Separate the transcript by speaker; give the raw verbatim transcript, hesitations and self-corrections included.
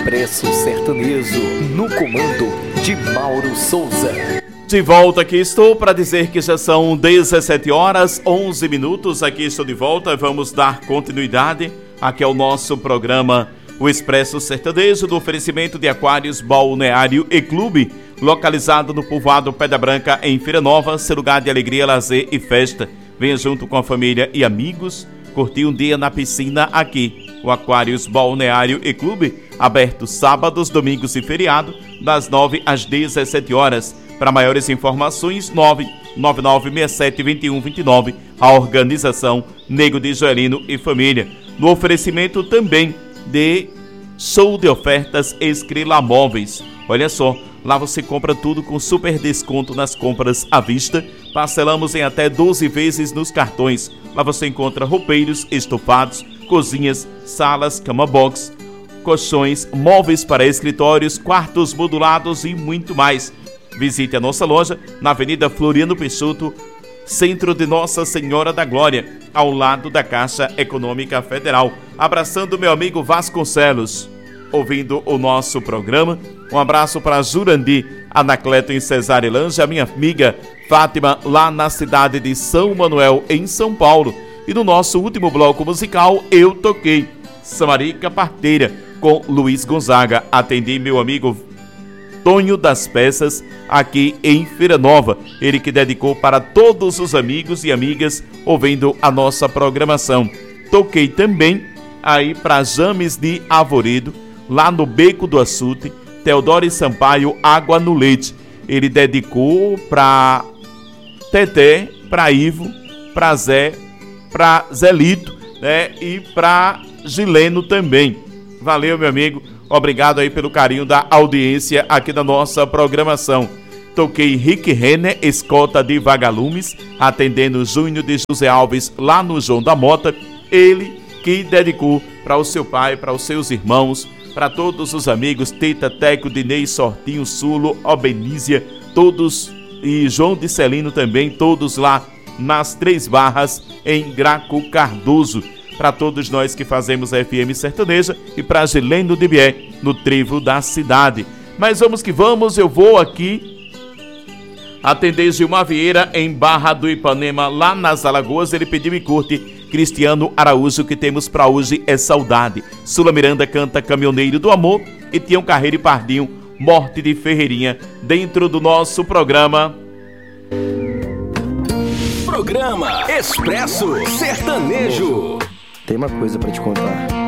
Speaker 1: Expresso Sertanejo, no comando de Mauro Souza.
Speaker 2: De volta aqui estou para dizer que já são dezessete horas, onze minutos. Aqui estou de volta. Vamos dar continuidade aqui ao nosso programa O Expresso Sertanejo, do oferecimento de Aquários Balneário e Clube, localizado no povoado Pedra Branca, em Feira Nova, seu lugar de alegria, lazer e festa. Venha junto com a família e amigos curtir um dia na piscina aqui. O Aquários Balneário e Clube, aberto sábados, domingos e feriado, das nove às dezessete horas. Para maiores informações, nove nove nove seis sete dois um dois nove. A organização Nego de Joelino e Família. No oferecimento também de show de ofertas Escrila Móveis. Olha só, lá você compra tudo com super desconto nas compras à vista. Parcelamos em até doze vezes nos cartões. Lá você encontra roupeiros, estofados, cozinhas, salas, cama box, colchões, móveis para escritórios, quartos modulados e muito mais. Visite a nossa loja na Avenida Floriano Peixoto, centro de Nossa Senhora da Glória, ao lado da Caixa Econômica Federal. Abraçando meu amigo Vasconcelos, ouvindo o nosso programa. Um abraço para Jurandi, Anacleto em Cesarelândia, a minha amiga Fátima, lá na cidade de São Manuel, em São Paulo. E no nosso último bloco musical, eu toquei Samarica Parteira, com Luiz Gonzaga. Atendi meu amigo Tonho das Peças, aqui em Feira Nova. Ele que dedicou para todos os amigos e amigas ouvindo a nossa programação. Toquei também aí para James de Arvoredo, lá no Beco do Açute, Teodoro Sampaio, Água no Leite. Ele dedicou para Teté, para Ivo, para Zé, para Zelito, né? E para Gileno também. Valeu, meu amigo. Obrigado aí pelo carinho da audiência aqui da nossa programação. Toquei Rick Renner, escolta de Vagalumes, atendendo Júnior de José Alves lá no João da Mota. Ele que dedicou para o seu pai, para os seus irmãos, para todos os amigos, Tita, Teco, Dinei, Sortinho, Sulo, Obenísia, todos, e João de Celino também, todos lá nas Três Barras, em Graco Cardoso. Para todos nós que fazemos a F M Sertaneja e para Geleno de Bié, no Trevo da Cidade. Mas vamos que vamos, eu vou aqui atender Gilmar Vieira em Barra do Ipanema, lá nas Alagoas. Ele pediu e curte Cristiano Araújo, que temos para hoje é Saudade. Sula Miranda canta Caminhoneiro do Amor e Tião Carreiro e Pardinho, Morte de Ferreirinha, dentro do nosso programa.
Speaker 1: Programa Expresso Sertanejo.
Speaker 3: Tem uma coisa pra te contar.